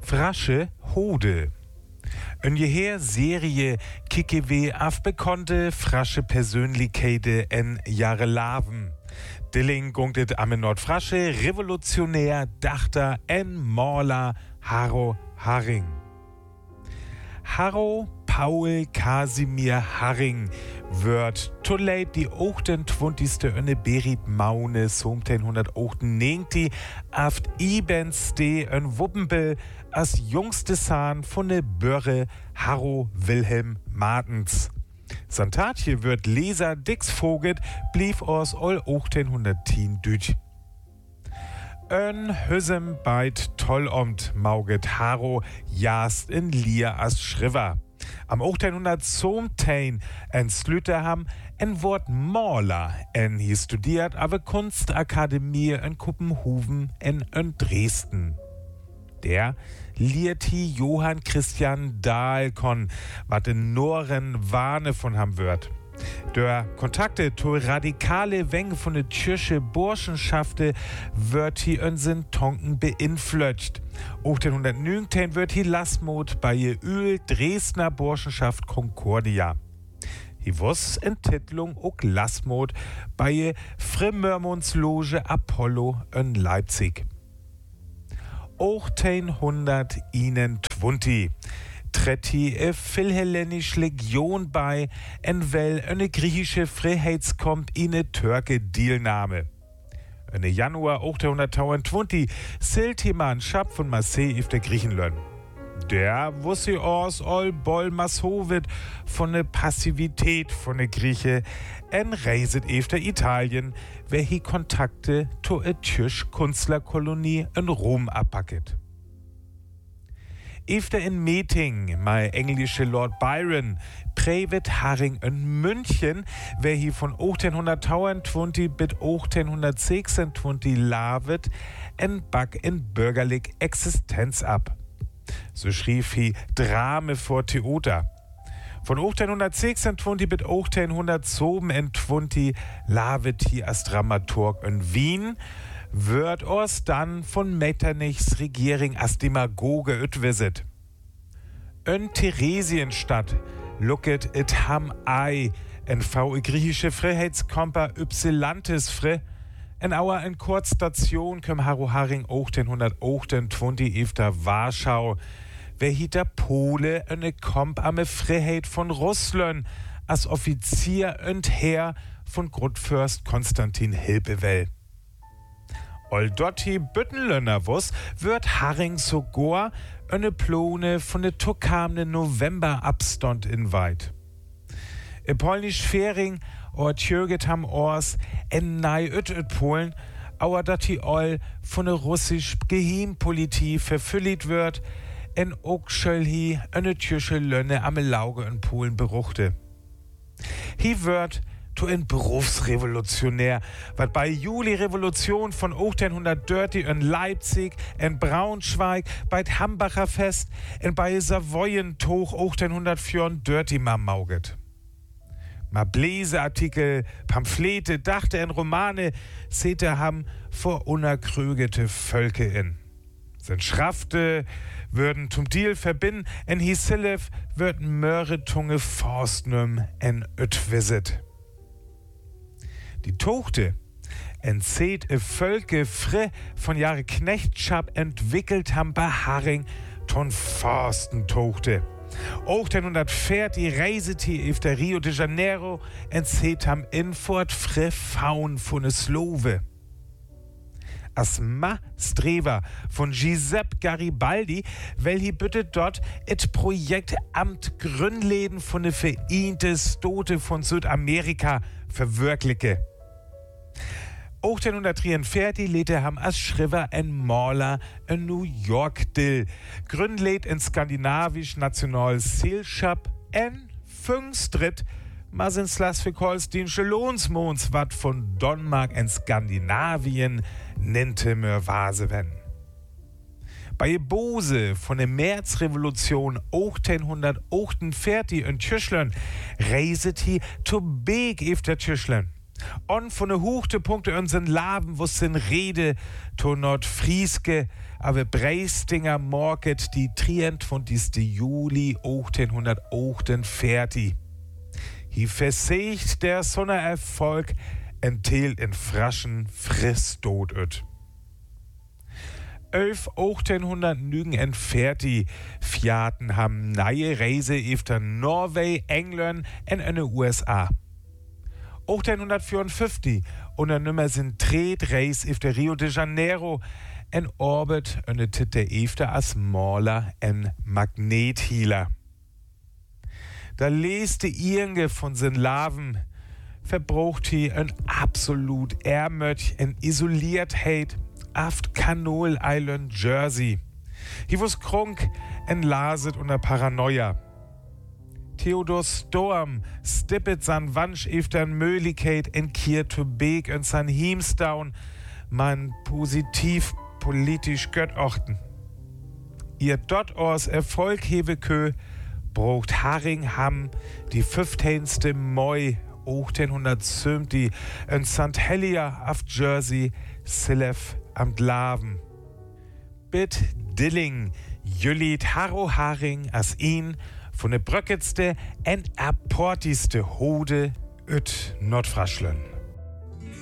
Frasche Hode. Een geheer serie kicken we afbekannte frasche Persönlichkeiten en jare Laven. Dilling gongt het am Nordfrasche revolutionär Dachter en Maler Harro Harring. Harro Paul Casimir Harring wird tolleit die 28. Berit Maune 1798 aft ibenste en Wuppenbel als jungste Sahn von de Börre Harro Wilhelm Martens. Santatje wird Leser Dix Voget blieb aus all 1810 düt. Ön Hüsem beit Tollomt mauget Harro jast in Lier as Schriver. Am 1817 en Slüterham en Wort Maler en hi studiert aber Kunstakademie in Kuppenhuven en Dresden. Der liert hi Johann Christian Dahlkon, wat in Noren Warne von ham wird. Der Kontakte zu radikale Wenge von der Kirche Burschenschafte wird hi in sin Tonken beinflötscht. 1819 wird hi Lassmut bei ihr Öl Dresdner Burschenschaft Concordia. Hi wuss in Titlung ook Lassmut bei ihr Frimörmundsloge Apollo in Leipzig. 1821 tritt hi Philhellenische Legion bei, en wel eine griechische Freiheitskommt ine Türke Dealnahme. In Januar 1822 silt hi Mannschaft von Marseille auf der Griechenland. Der wusste aus all Boll Massovet von der Passivität von der Grieche en reiset efter Italien, wer hi Kontakte to a Tschüsch Künstlerkolonie in Rom abpacket. Efter in Meeting, mein englische Lord Byron, prävet Harring in München, wer hi von 1822 bis 1826 lavet, en back in bürgerlich Existenz ab. So schrieb hi Drame vor Theater. Von 1826 bis 1827 lavet hi als Dramaturg in Wien, wird os dann von Metternichs Regierung als Demagoge utwiset. In Theresienstadt lucket et ham ei, en v griechische Freiheitskomper Ypsilantis fre, en auer en Kurzstation kem Harro Harring 1828 efter Warschau, wer hiter Pole eine Komp ame Freiheit von Russland als Offizier und Herr von Grundfürst Konstantin Hilpewell. All dotti Büttenlöner wuss wird Harring sogar eine Plone von der tokamne November-Abstand in Weit. In polnisch Färing or tjöget ham ors en nei Polen, auer dotti all von der russisch Geheimpolitie verfüllt wird, en ook schöll hi eine tschüsche Lönne am Lauge in Polen beruchte. Hi wird to ein Berufsrevolutionär, wat bei Juli-Revolution von 1830 in Leipzig, in Braunschweig, bei Hambacher Fest, in bei Savoyentoch 1834 ma mauget. Ma Bläseartikel, Pamphlete, Dachte en Romane, sete ham vor unerkrögete Völke in. Sind Schrafte, würden zum Deal verbinden, en Hisillev würden Mörretunge Forstnüm en Ötwisit. Die Tochte entzieht Völke fre von Jahre Knechtschaft entwickelt ham bei Harring ton Forstentochte. 1804 die Reiseti auf der Rio de Janeiro entzieht ham Infort fre Faun von Slove. As Ma Strever von Giuseppe Garibaldi, wel hi bitte dort et Projekt Amt Grünläden von de Vereinte Stote von Südamerika verwirkliche. 1843 lädt ham als Schriver en Maler in New York dill. Grünläd in skandinavisch National Seelschap en Fünfstritt Masinslas für Kolsdiensche Lohnsmons wat von Donmark in Skandinavien nennte mir Vaseven. Bei Bose von der Märzrevolution 1848 in Tschüschlen reiset hi to Beek auf der Tschüschlen. Und von den Hochdepunkten unseren Laben, wo sind Rede, to Nordfrieske, aber Breistinger Market, die 23. Juli 1848 Hier versiegt der Sonnererfolg en Teil in Fraschen friss tot üt. 1849 Fiaten haben neue Reise efter Norway, England und in den USA. 1854 unternimmer sind Tretreis efter Rio de Janeiro en Orbit und Titte efter als Maler en Magnethealer. Da leste Irnge von sen Laven, verbraucht hier ein absolut Ärmöch, en Isoliertheit, aft Canol Island, Jersey. Hier was krunk en Laset unter Paranoia. Theodor Storm stippet san Wansch efter Möglichkeit en Kier to Beek und san Heemstown, man positiv politisch göttochten. Ihr dort aus Erfolg hewe kö, braucht Haringham die 15. Mai 1870 in St. Helier auf Jersey, Silef am Dlaven. Bit Dilling, Jüllit Harro Haring as ihn von der bröcketste en apportiste Hode üt Nordfraschlen.